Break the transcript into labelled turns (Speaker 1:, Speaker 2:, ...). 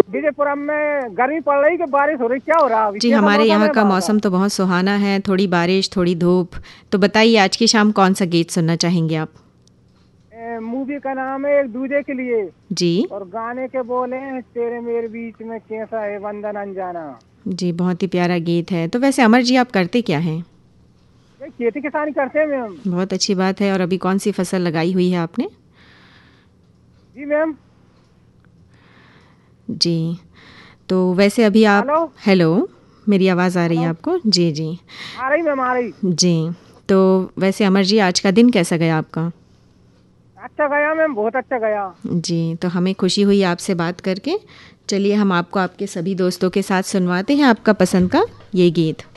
Speaker 1: विजयपुरम में गर्मी पड़ रही कि बारिश हो रही, क्या हो रहा है अभी?
Speaker 2: जी,
Speaker 1: कैसा
Speaker 2: हमारे
Speaker 1: मौसम
Speaker 2: यहाँ
Speaker 1: है
Speaker 2: का
Speaker 1: वहाँ का?
Speaker 2: मौसम तो बहुत सुहाना है, थोड़ी बारिश, थोड़ी धूप। तो बताइए आज की शाम कौन सा गीत सुनना चाहेंगे आप?
Speaker 1: मूवी का नाम है एक दूजे के लिए,
Speaker 2: जी।
Speaker 1: और गाने के बोले हैं तेरे मेरे बीच में कैसा है बंधन अनजाना।
Speaker 2: जी, बहुत ही प्यारा गीत है। तो वैसे अमर जी आप करते क्या हैं?
Speaker 1: ये खेती किसानी करते हैं मैम।
Speaker 2: बहुत अच्छी बात है। और अभी कौन-सी फसल लगाई हुई है आपने?
Speaker 1: जी मैम।
Speaker 2: जी, तो वैसे अभी आप
Speaker 1: हेलो।
Speaker 2: हेलो, मेरी आवाज़ आ रही है
Speaker 1: हेलो।
Speaker 2: आपको? जी, जी।
Speaker 1: आ रही मैम, आ रही।
Speaker 2: जी, तो वैसे अमर जी आज का दिन कैसा गया आपका?
Speaker 1: अच्छा गया मैम, बहुत अच्छा गया।
Speaker 2: जी, तो हमें खुशी हुई आपसे बात करके। चलिए हम आपको आपके सभी दोस्तों के साथ सुनवाते हैं आपका पसंद का ये गीत।